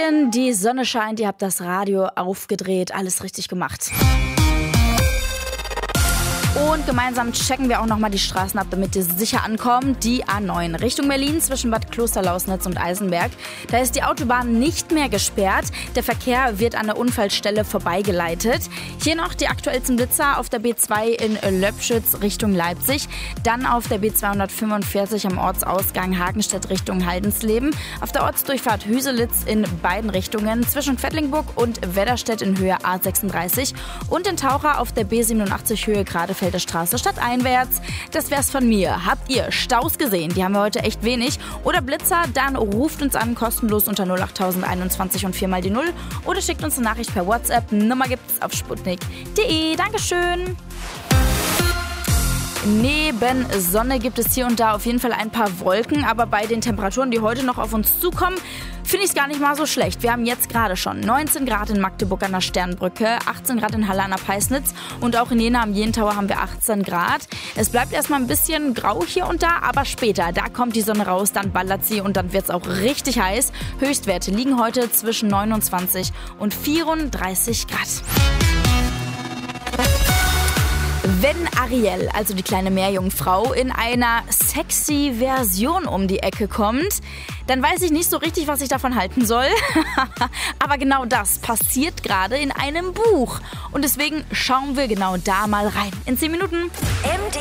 Hallöchen, die Sonne scheint, ihr habt das Radio aufgedreht, alles richtig gemacht. Und gemeinsam checken wir auch nochmal die Straßen ab, damit ihr sicher ankommt. Die A9 Richtung Berlin zwischen Bad Klosterlausnitz und Eisenberg. Da ist die Autobahn nicht mehr gesperrt. Der Verkehr wird an der Unfallstelle vorbeigeleitet. Hier noch die aktuellsten Blitzer auf der B2 in Löbschütz Richtung Leipzig. Dann auf der B245 am Ortsausgang Hagenstedt Richtung Haldensleben. Auf der Ortsdurchfahrt Hüselitz in beiden Richtungen zwischen Quedlinburg und Wedderstedt in Höhe A36. Und in Taucher auf der B87 Höhe Gradefelder Straße stadteinwärts. Das wär's von mir. Habt ihr Staus gesehen? Die haben wir heute echt wenig. Oder Blitzer? Dann ruft uns an, kostenlos unter 08021 und 4 mal die 0. Oder schickt uns eine Nachricht per WhatsApp. Nummer gibt's auf sputnik.de. Dankeschön. Neben Sonne gibt es hier und da auf jeden Fall ein paar Wolken, aber bei den Temperaturen, die heute noch auf uns zukommen, finde ich es gar nicht mal so schlecht. Wir haben jetzt gerade schon 19 Grad in Magdeburg an der Sternbrücke, 18 Grad in Halle an der Peisnitz und auch in Jena am Jentauer haben wir 18 Grad. Es bleibt erstmal ein bisschen grau hier und da, aber später, da kommt die Sonne raus, dann ballert sie und dann wird es auch richtig heiß. Höchstwerte liegen heute zwischen 29 und 34 Grad. Wenn Ariel, also die kleine Meerjungfrau, in einer sexy Version um die Ecke kommt, dann weiß ich nicht so richtig, was ich davon halten soll. Aber genau das passiert gerade in einem Buch. Und deswegen schauen wir genau da mal rein. In 10 Minuten. MD